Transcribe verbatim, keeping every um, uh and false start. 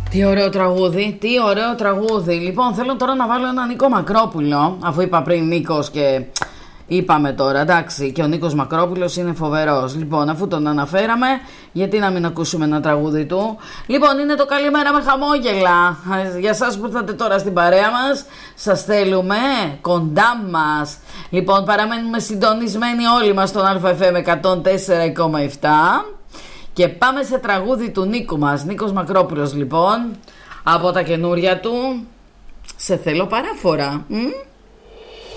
Τι ωραίο τραγούδι, τι ωραίο τραγούδι. Λοιπόν, θέλω τώρα να βάλω ένα Νίκο Μακρόπουλο. Αφού είπα πριν Νίκος και είπαμε τώρα, εντάξει, και ο Νίκος Μακρόπουλος είναι φοβερός. Λοιπόν, αφού τον αναφέραμε, γιατί να μην ακούσουμε ένα τραγούδι του. Λοιπόν, είναι το καλημέρα με χαμόγελα. Για σας που ήρθατε τώρα στην παρέα μας, σας θέλουμε κοντά μας. Λοιπόν, παραμένουμε συντονισμένοι όλοι μας στον Α Φ Εμ εκατόν τέσσερα κόμμα επτά. Και πάμε σε τραγούδι του Νίκου μας. Νίκος Μακρόπουλος λοιπόν, από τα καινούρια του. Σε θέλω παράφορα. Μ?